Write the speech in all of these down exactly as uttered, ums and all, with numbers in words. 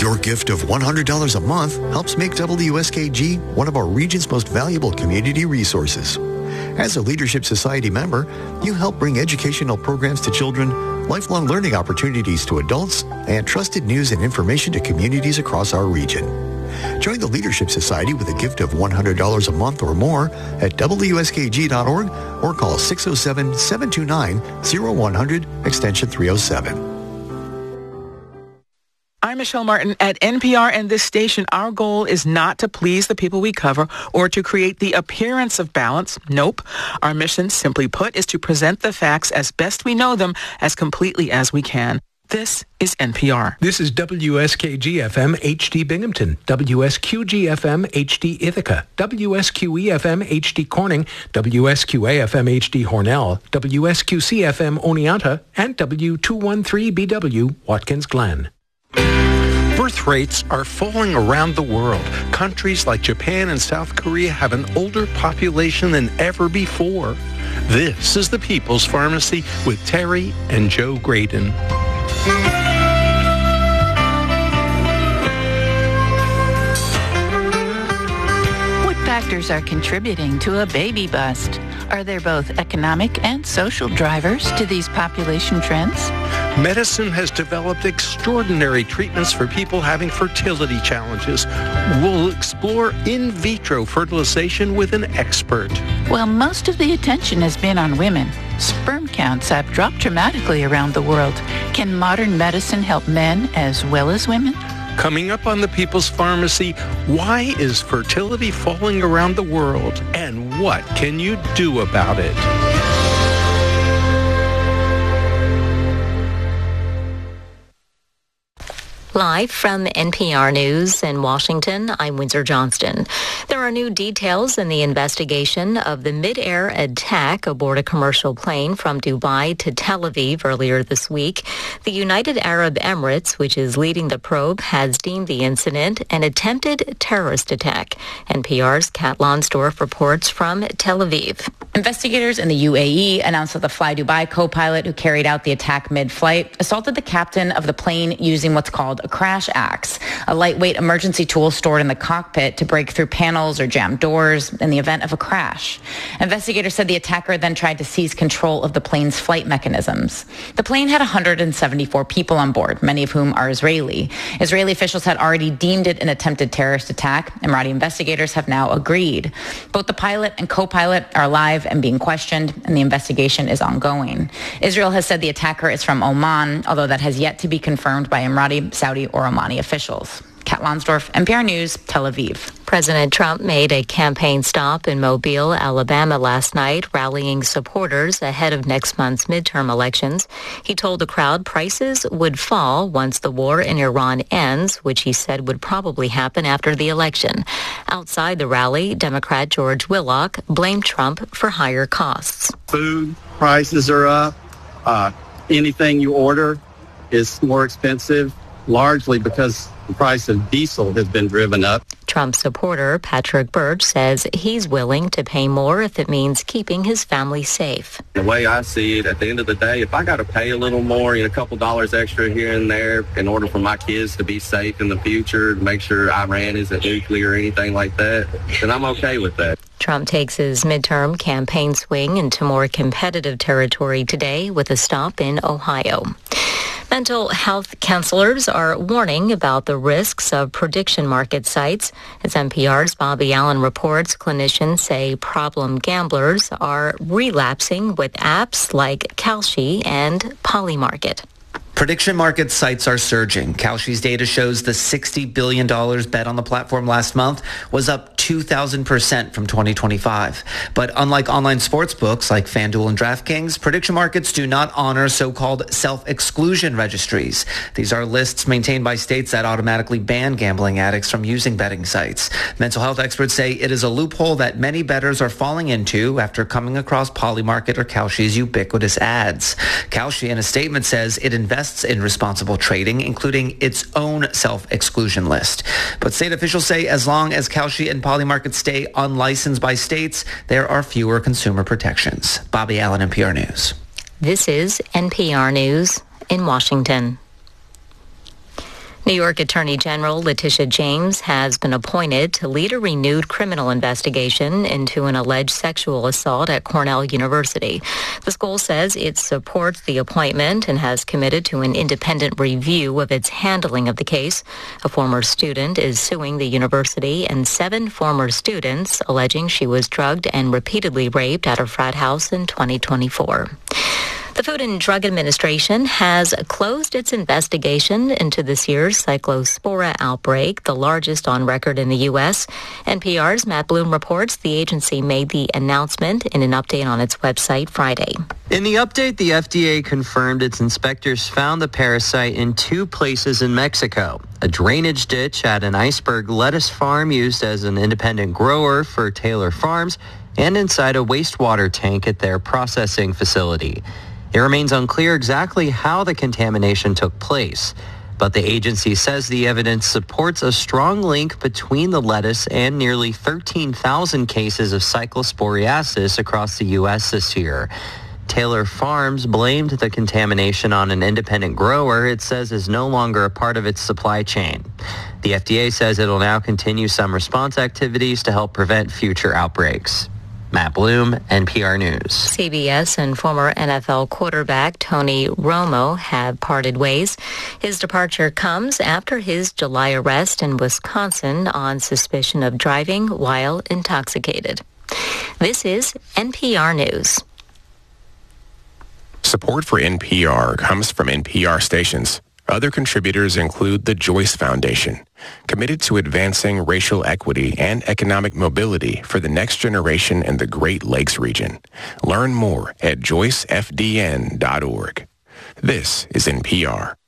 Your gift of one hundred dollars a month helps make W S K G one of our region's most valuable community resources. As a Leadership Society member, you help bring educational programs to children, lifelong learning opportunities to adults, and trusted news and information to communities across our region. Join the Leadership Society with a gift of one hundred dollars a month or more at W S K G dot org or call six oh seven, seven two nine, oh one hundred, extension three oh seven. I'm Michelle Martin at N P R and this station. Our goal is not to please the people we cover or to create the appearance of balance. Nope. Our mission, simply put, is to present the facts as best we know them as completely as we can. This is N P R. This is W S K G F M H D Binghamton, W S Q G F M H D Ithaca, W S Q E F M H D Corning, W S Q A F M H D Hornell, W S Q C F M Oneonta, and W two thirteen B W Watkins Glen. Birth rates are falling around the world. Countries like Japan and South Korea have an older population than ever before. This is the People's Pharmacy with Terry and Joe Graydon. What factors are contributing to a baby bust? Are there both economic and social drivers to these population trends? Medicine has developed extraordinary treatments for people having fertility challenges. We'll explore in vitro fertilization with an expert. Well, most of the attention has been on women. Sperm counts have dropped dramatically around the world. Can modern medicine help men as well as women? Coming up on the People's Pharmacy, why is fertility falling around the world? And what can you do about it? Live from N P R News in Washington, I'm Windsor Johnston. There are new details in the investigation of the mid-air attack aboard a commercial plane from Dubai to Tel Aviv earlier this week. The United Arab Emirates, which is leading the probe, has deemed the incident an attempted terrorist attack. N P R's Kat Lonsdorf reports from Tel Aviv. Investigators in the U A E announced that the Fly Dubai co-pilot who carried out the attack mid-flight assaulted the captain of the plane using what's called a crash axe, a lightweight emergency tool stored in the cockpit to break through panels or jam doors in the event of a crash. Investigators said the attacker then tried to seize control of the plane's flight mechanisms. The plane had one hundred seventy-four people on board, many of whom are Israeli. Israeli officials had already deemed it an attempted terrorist attack. Emirati investigators have now agreed. Both the pilot and co-pilot are alive and being questioned, and the investigation is ongoing. Israel has said the attacker is from Oman, although that has yet to be confirmed by Emirati, Saudi, or Omani officials. Kat Lonsdorf, N P R News, Tel Aviv. President Trump made a campaign stop in Mobile, Alabama last night, rallying supporters ahead of next month's midterm elections. He told the crowd prices would fall once the war in Iran ends, which he said would probably happen after the election. Outside the rally, Democrat George Willock blamed Trump for higher costs. Food prices are up. Uh, anything you order is more expensive, largely because the price of diesel has been driven up. Trump supporter Patrick Birch says he's willing to pay more if it means keeping his family safe. The way I see it, at the end of the day, if I got to pay a little more, you know, a couple dollars extra here and there in order for my kids to be safe in the future, to make sure Iran isn't nuclear or anything like that, then I'm okay with that. Trump takes his midterm campaign swing into more competitive territory today with a stop in Ohio. Mental health counselors are warning about the risks of prediction market sites. As N P R's Bobby Allen reports, clinicians say problem gamblers are relapsing with apps like Kalshi and Polymarket. Prediction market sites are surging. Kalshi's data shows the sixty billion dollars bet on the platform last month was up two thousand percent from twenty twenty-five. But unlike online sports books like FanDuel and DraftKings, prediction markets do not honor so-called self-exclusion registries. These are lists maintained by states that automatically ban gambling addicts from using betting sites. Mental health experts say it is a loophole that many bettors are falling into after coming across Polymarket or Kalshi's ubiquitous ads. Kalshi, in a statement, says it invests in responsible trading, including its own self-exclusion list. But state officials say as long as Kalshi and Polymarket stay unlicensed by states, there are fewer consumer protections. Bobby Allen, N P R News. This is N P R News in Washington. New York Attorney General Letitia James has been appointed to lead a renewed criminal investigation into an alleged sexual assault at Cornell University. The school says it supports the appointment and has committed to an independent review of its handling of the case. A former student is suing the university and seven former students, alleging she was drugged and repeatedly raped at her frat house in twenty twenty-four. The Food and Drug Administration has closed its investigation into this year's Cyclospora outbreak, the largest on record in the U S. N P R's Matt Bloom reports the agency made the announcement in an update on its website Friday. In the update, the F D A confirmed its inspectors found the parasite in two places in Mexico: a drainage ditch at an iceberg lettuce farm used as an independent grower for Taylor Farms, and inside a wastewater tank at their processing facility. It remains unclear exactly how the contamination took place, but the agency says the evidence supports a strong link between the lettuce and nearly thirteen thousand cases of cyclosporiasis across the U S this year. Taylor Farms blamed the contamination on an independent grower it says is no longer a part of its supply chain. The F D A says it will now continue some response activities to help prevent future outbreaks. Matt Bloom, N P R News. C B S and former N F L quarterback Tony Romo have parted ways. His departure comes after his July arrest in Wisconsin on suspicion of driving while intoxicated. This is N P R News. Support for N P R comes from N P R stations. Other contributors include the Joyce Foundation, committed to advancing racial equity and economic mobility for the next generation in the Great Lakes region. Learn more at joyce f d n dot org. This is N P R.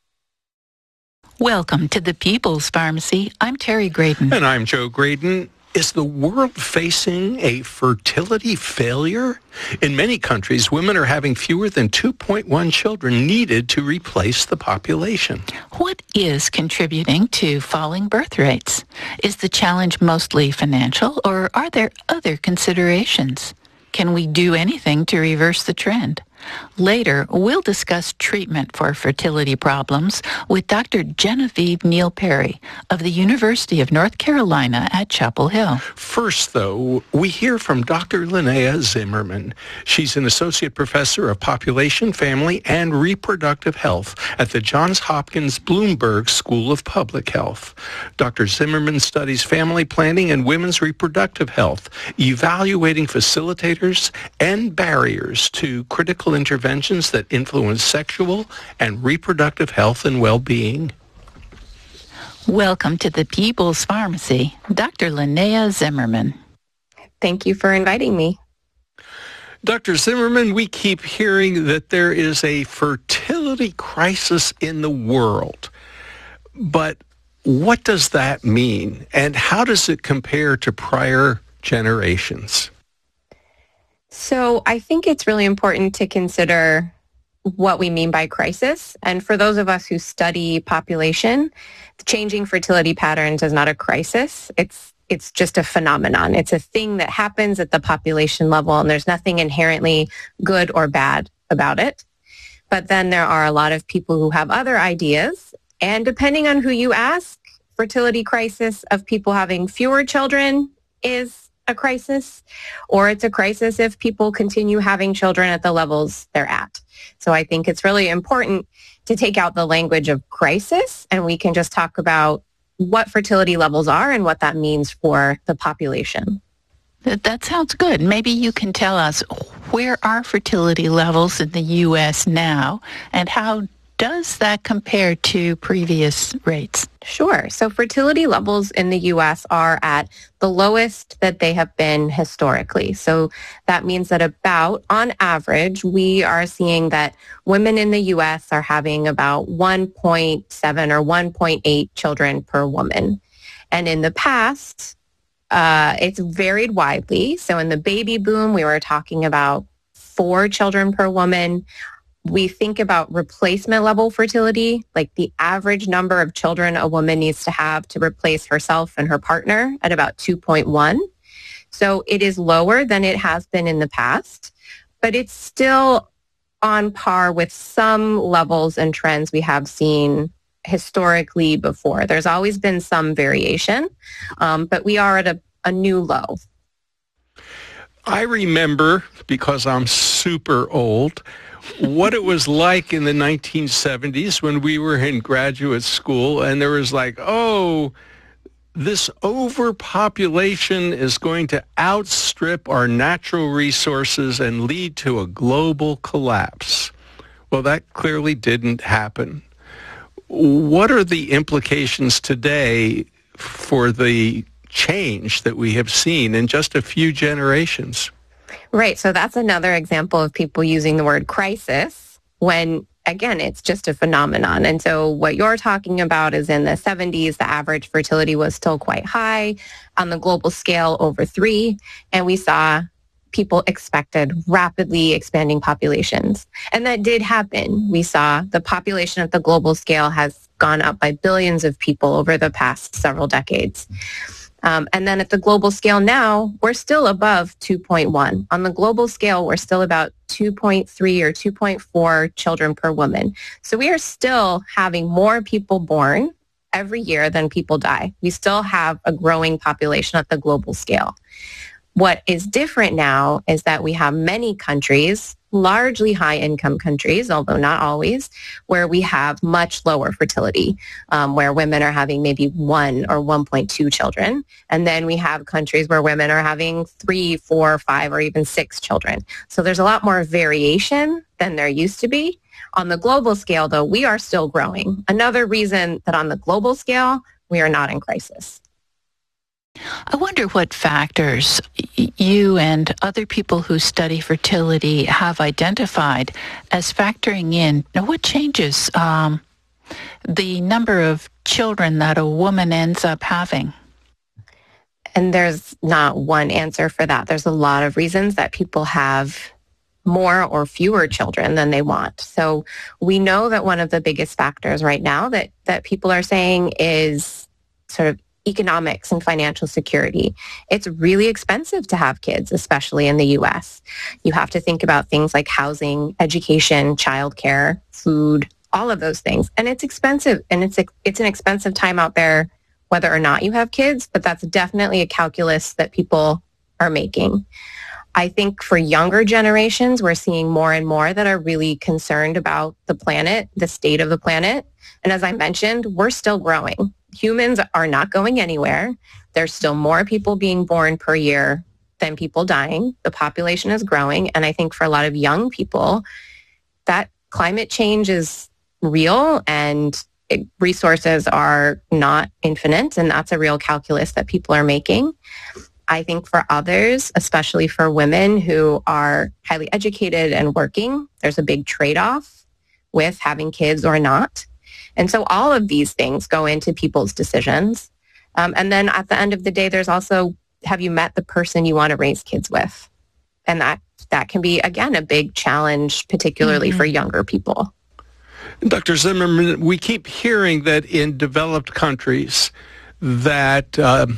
Welcome to the People's Pharmacy. I'm Terry Graydon. And I'm Joe Graydon. Is the world facing a fertility failure? In many countries, women are having fewer than two point one children needed to replace the population. What is contributing to falling birth rates? Is the challenge mostly financial, or are there other considerations? Can we do anything to reverse the trend? Later, we'll discuss treatment for fertility problems with Doctor Genevieve Neal Perry of the University of North Carolina at Chapel Hill. First, though, we hear from Doctor Linnea Zimmerman. She's an associate professor of population, family, and reproductive health at the Johns Hopkins Bloomberg School of Public Health. Doctor Zimmerman studies family planning and women's reproductive health, evaluating facilitators and barriers to critical interventions that influence sexual and reproductive health and well-being. Welcome to the People's Pharmacy, Doctor Linnea Zimmerman. Thank you for inviting me. Doctor Zimmerman, we keep hearing that there is a fertility crisis in the world. But what does that mean, and how does it compare to prior generations? So I think it's really important to consider what we mean by crisis. And for those of us who study population, changing fertility patterns is not a crisis. It's it's just a phenomenon. It's a thing that happens at the population level, and there's nothing inherently good or bad about it. But then there are a lot of people who have other ideas. And depending on who you ask, fertility crisis of people having fewer children is a crisis, or it's a crisis if people continue having children at the levels they're at. So I think it's really important to take out the language of crisis, and we can just talk about what fertility levels are and what that means for the population. That, that sounds good. Maybe you can tell us, where are fertility levels in the U S now, and how does that compare to previous rates? Sure. So fertility levels in the U S are at the lowest that they have been historically. So that means that about, on average, we are seeing that women in the U S are having about one point seven or one point eight children per woman. And in the past, uh, it's varied widely. So in the baby boom, we were talking about four children per woman. We think about replacement level fertility, like the average number of children a woman needs to have to replace herself and her partner, at about two point one. So it is lower than it has been in the past, but it's still on par with some levels and trends we have seen historically before. There's always been some variation, um, but we are at a, a new low. I remember, because I'm super old, what it was like in the nineteen seventies when we were in graduate school, and there was like, oh, this overpopulation is going to outstrip our natural resources and lead to a global collapse. Well, that clearly didn't happen. What are the implications today for the change that we have seen in just a few generations? Right. So that's another example of people using the word crisis when, again, it's just a phenomenon. And so what you're talking about is in the seventies, the average fertility was still quite high on the global scale, over three. And we saw people expected rapidly expanding populations. And that did happen. We saw the population at the global scale has gone up by billions of people over the past several decades. Um, and then at the global scale now, we're still above two point one. On the global scale, we're still about two point three or two point four children per woman. So we are still having more people born every year than people die. We still have a growing population at the global scale. What is different now is that we have many countries, largely high-income countries, although not always, where we have much lower fertility, um, where women are having maybe one or one point two children. And then we have countries where women are having three, four, five, or even six children. So there's a lot more variation than there used to be. On the global scale, though, we are still growing. Another reason that on the global scale, we are not in crisis. I wonder what factors you and other people who study fertility have identified as factoring in. Now, what changes um, the number of children that a woman ends up having? And there's not one answer for that. There's a lot of reasons that people have more or fewer children than they want. So we know that one of the biggest factors right now that, that people are saying is sort of economics and financial security. It's really expensive to have kids, especially in the U S. You have to think about things like housing, education, childcare, food, all of those things. And it's expensive, and it's it's an expensive time out there whether or not you have kids, but that's definitely a calculus that people are making. I think for younger generations, we're seeing more and more that are really concerned about the planet, the state of the planet. And as I mentioned, we're still growing. Humans are not going anywhere. There's still more people being born per year than people dying. The population is growing. And I think for a lot of young people, that climate change is real and it, resources are not infinite. And that's a real calculus that people are making. I think for others, especially for women who are highly educated and working, there's a big trade-off with having kids or not. And so all of these things go into people's decisions. Um, and then at the end of the day, there's also, have you met the person you want to raise kids with? And that, that can be, again, a big challenge, particularly mm-hmm. for younger people. Doctor Zimmerman, we keep hearing that in developed countries that uh,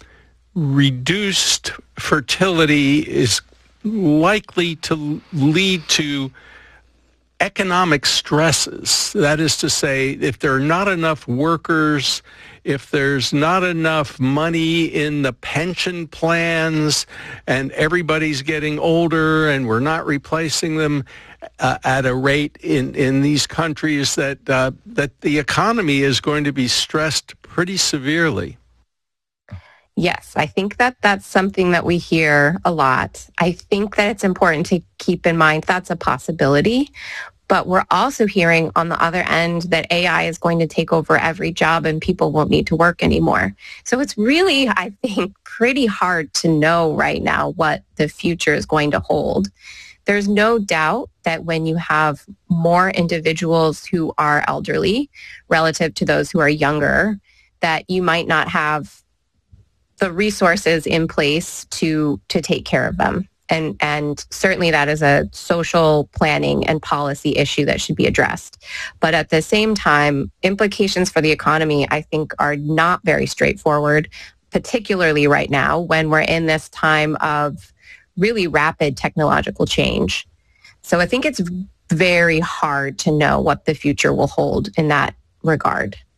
reduced fertility is likely to lead to economic stresses. That is to say, if there are not enough workers, if there's not enough money in the pension plans, and everybody's getting older and we're not replacing them uh, at a rate in, in these countries, that uh, that the economy is going to be stressed pretty severely. Yes, I think that that's something that we hear a lot. I think that it's important to keep in mind that's a possibility, but we're also hearing on the other end that A I is going to take over every job and people won't need to work anymore. So it's really, I think, pretty hard to know right now what the future is going to hold. There's no doubt that when you have more individuals who are elderly relative to those who are younger, that you might not have the resources in place to to take care of them. And and certainly that is a social planning and policy issue that should be addressed. But at the same time, implications for the economy, I think, are not very straightforward, particularly right now when we're in this time of really rapid technological change. So I think it's very hard to know what the future will hold in that regard.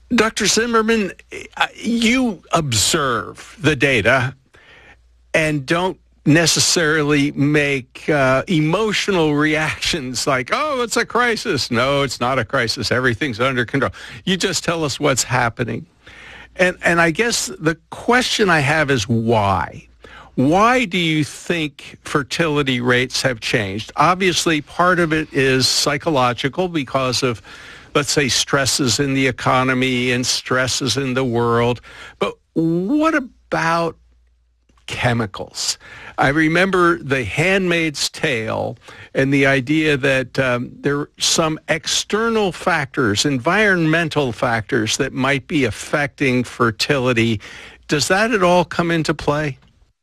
Doctor Zimmerman, you observe the data and don't necessarily make uh, emotional reactions like, oh, it's a crisis. No, it's not a crisis. Everything's under control. You just tell us what's happening. And and I guess the question I have is why? Why do you think fertility rates have changed? Obviously, part of it is psychological because of, let's say, stresses in the economy and stresses in the world. But what about chemicals? I remember The Handmaid's Tale and the idea that um, there are some external factors, environmental factors that might be affecting fertility. Does that at all come into play?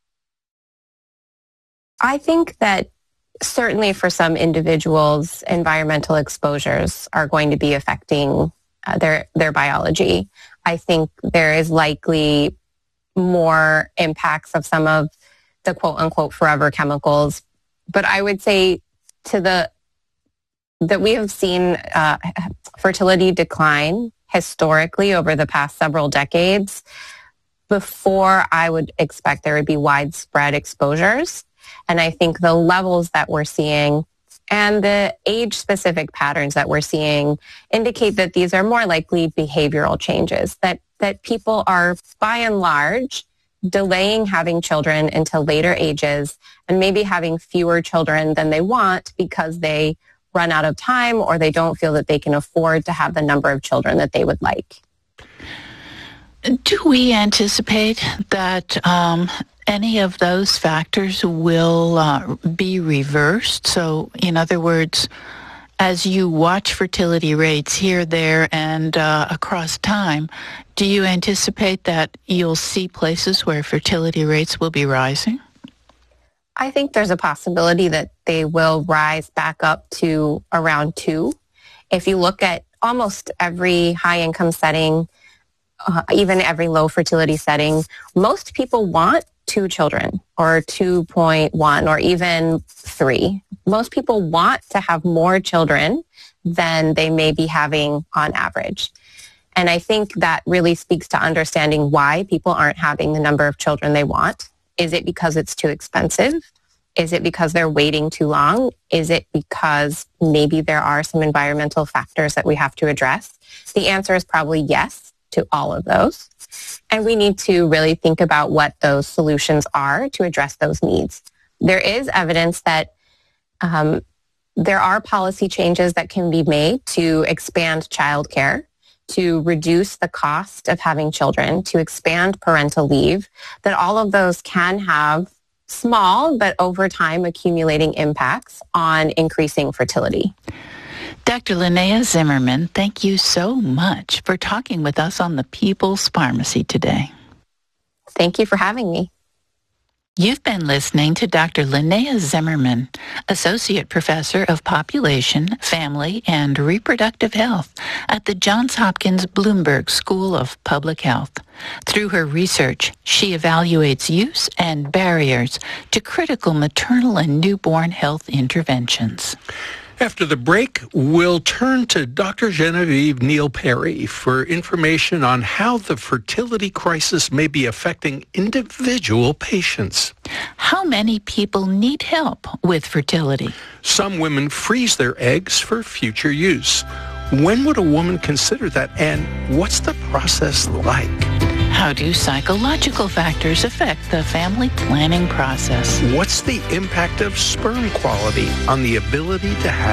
I think that certainly for some individuals, environmental exposures are going to be affecting uh, their their biology. I think there is likely more impacts of some of the quote-unquote forever chemicals. But I would say to the that we have seen uh, fertility decline historically over the past several decades before I would expect there would be widespread exposures. And I think the levels that we're seeing and the age-specific patterns that we're seeing indicate that these are more likely behavioral changes, that, that people are, by and large, delaying having children until later ages and maybe having fewer children than they want because they run out of time or they don't feel that they can afford to have the number of children that they would like. Do we anticipate that um, any of those factors will uh, be reversed? So, in other words, as you watch fertility rates here, there, and uh, across time, do you anticipate that you'll see places where fertility rates will be rising? I think there's a possibility that they will rise back up to around two. If you look at almost every high-income setting, Uh, even every low fertility setting, most people want two children or two point one or even three. Most people want to have more children than they may be having on average. And I think that really speaks to understanding why people aren't having the number of children they want. Is it because it's too expensive? Is it because they're waiting too long? Is it because maybe there are some environmental factors that we have to address? The answer is probably yes to all of those. And we need to really think about what those solutions are to address those needs. There is evidence that um, there are policy changes that can be made to expand childcare, to reduce the cost of having children, to expand parental leave, that all of those can have small but over time accumulating impacts on increasing fertility. Doctor Linnea Zimmerman, thank you so much for talking with us on the People's Pharmacy today. Thank you for having me. You've been listening to Doctor Linnea Zimmerman, Associate Professor of Population, Family, and Reproductive Health at the Johns Hopkins Bloomberg School of Public Health. Through her research, she evaluates use and barriers to critical maternal and newborn health interventions. After the break, we'll turn to Doctor Genevieve Neal Perry for information on how the fertility crisis may be affecting individual patients. How many people need help with fertility? Some women freeze their eggs for future use. When would a woman consider that, and what's the process like? How do psychological factors affect the family planning process? What's the impact of sperm quality on the ability to have